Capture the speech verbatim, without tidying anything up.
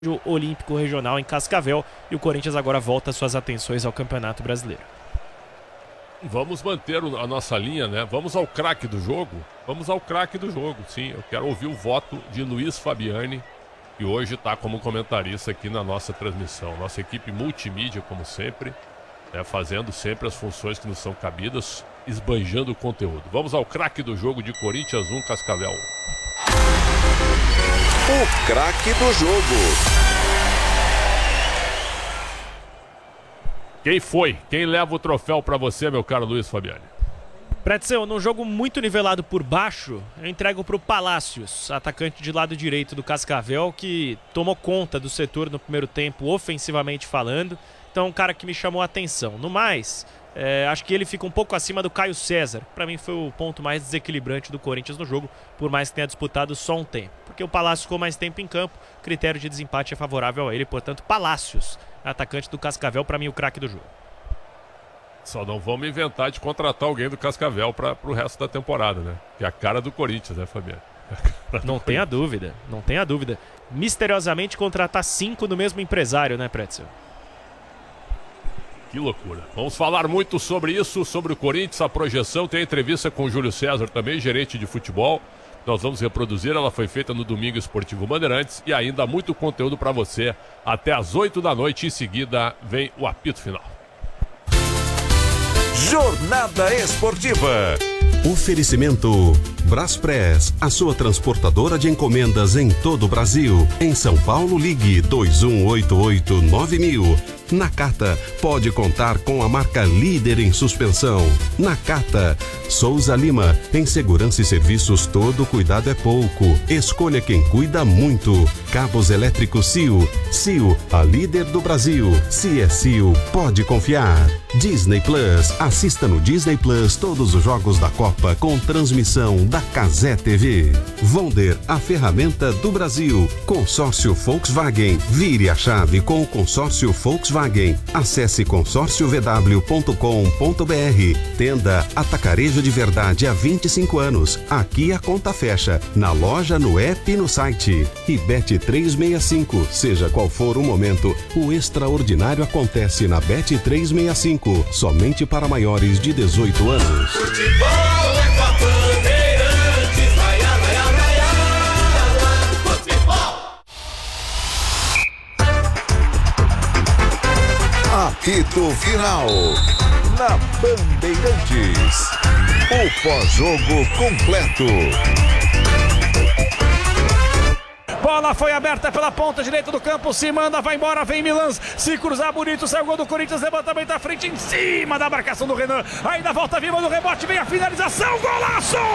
Olímpico Regional em Cascavel, e o Corinthians agora volta suas atenções ao Campeonato Brasileiro. Vamos manter a nossa linha, né? Vamos ao craque do jogo? Vamos ao craque do jogo, sim. Eu quero ouvir o voto de Luiz Fabiani, que hoje está como comentarista aqui na nossa transmissão. Nossa equipe multimídia, como sempre, né? Fazendo sempre as funções que nos são cabidas, esbanjando o conteúdo. Vamos ao craque do jogo de Corinthians um, Cascavel um. O craque do jogo. Quem foi? Quem leva o troféu para você, meu caro Luiz Fabiani? Pretzel, num jogo muito nivelado por baixo, eu entrego para o Palácios, atacante de lado direito do Cascavel, que tomou conta do setor no primeiro tempo, ofensivamente falando. Então, um cara que me chamou a atenção. No mais, é, acho que ele fica um pouco acima do Caio César. Para mim foi o ponto mais desequilibrante do Corinthians no jogo, por mais que tenha disputado só um tempo. Porque o Palácios ficou mais tempo em campo, critério de desempate é favorável a ele, portanto, Palácios, atacante do Cascavel, para mim o craque do jogo. Só não vamos inventar de contratar alguém do Cascavel para o resto da temporada, né? Que é a cara do Corinthians, né, Fabiano? Não tenha dúvida, não tenha dúvida. Misteriosamente contratar cinco no mesmo empresário, né, Pretzel? Que loucura. Vamos falar muito sobre isso, sobre o Corinthians, a projeção. Tem a entrevista com o Júlio César também, gerente de futebol. Nós vamos reproduzir, ela foi feita no Domingo Esportivo Bandeirantes. E ainda muito conteúdo para você até às oito da noite. Em seguida vem o apito final. Jornada Esportiva. Oferecimento Braspress, a sua transportadora de encomendas em todo o Brasil. Em São Paulo, ligue dois um oito oito nove mil. Nakata pode contar com a marca líder em suspensão. Nakata. Souza Lima, em segurança e serviços todo cuidado é pouco. Escolha quem cuida muito. Cabos elétricos C I O. C I O, a líder do Brasil. Se é C I O, pode confiar. Disney Plus, assista no Disney Plus todos os jogos da Copa com transmissão da Cazé T V. Vonder, a ferramenta do Brasil. Consórcio Volkswagen, vire a chave com o consórcio Volkswagen. Acesse consórcio v w ponto com ponto b r. Tenda Atacarejo de Verdade há vinte e cinco anos. Aqui a conta fecha. Na loja, no app e no site. E Bet trezentos e sessenta e cinco. Seja qual for o momento, o extraordinário acontece na Bet trezentos e sessenta e cinco. Somente para maiores de dezoito anos. Futebol é com a Bandeirantes. Vai, vai, vai, vai, futebol. Apito final. Na Bandeirantes. O pós-jogo completo. Bola foi aberta pela ponta direita do campo, se manda, vai embora, vem Milan, se cruzar bonito, saiu o gol do Corinthians, levantamento à frente, em cima da marcação do Renan, ainda volta viva no rebote, vem a finalização, golaço!